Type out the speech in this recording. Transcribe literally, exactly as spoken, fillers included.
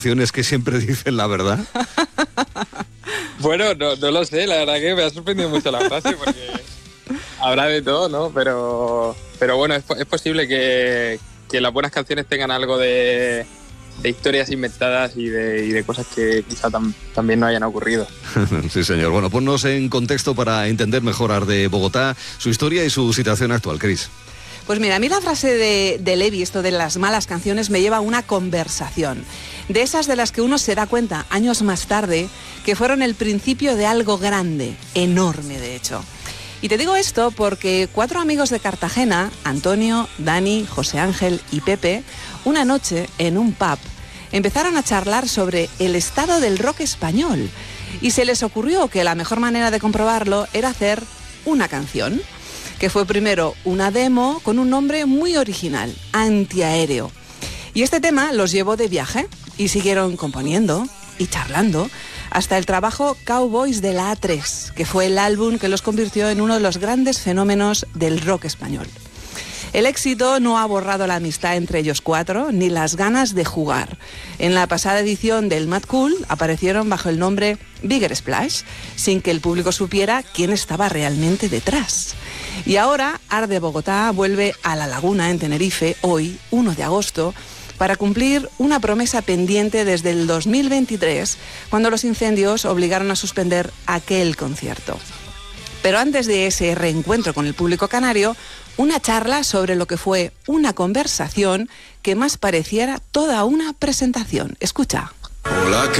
canciones que siempre dicen la verdad? Bueno, no, no lo sé, la verdad que me ha sorprendido mucho la frase porque habrá de todo, ¿no? Pero, pero bueno, es, es posible que, que las buenas canciones tengan algo de, de historias inventadas y de, y de cosas que quizá tam, también no hayan ocurrido. Sí, señor. Bueno, ponnos en contexto para entender mejor Art de Bogotá, su historia y su situación actual, Cris. Pues mira, a mí la frase de, de Levi, esto de las malas canciones, me lleva a una conversación. De esas de las que uno se da cuenta años más tarde que fueron el principio de algo grande, enorme de hecho. Y te digo esto porque cuatro amigos de Cartagena, Antonio, Dani, José Ángel y Pepe, una noche en un pub, empezaron a charlar sobre el estado del rock español. Y se les ocurrió que la mejor manera de comprobarlo era hacer una canción, que fue primero una demo con un nombre muy original, Antiaéreo. Y este tema los llevó de viaje y siguieron componiendo y charlando hasta el trabajo Cowboys de la A tres, que fue el álbum que los convirtió en uno de los grandes fenómenos del rock español. El éxito no ha borrado la amistad entre ellos cuatro, ni las ganas de jugar. En la pasada edición del Mad Cool aparecieron bajo el nombre Bigger Splash, sin que el público supiera quién estaba realmente detrás. Y ahora Art de Bogotá vuelve a La Laguna, en Tenerife, hoy, uno de agosto, para cumplir una promesa pendiente desde el dos mil veintitrés, cuando los incendios obligaron a suspender aquel concierto. Pero antes de ese reencuentro con el público canario, una charla sobre lo que fue una conversación que más pareciera toda una presentación. Escucha. Hola, ¿qué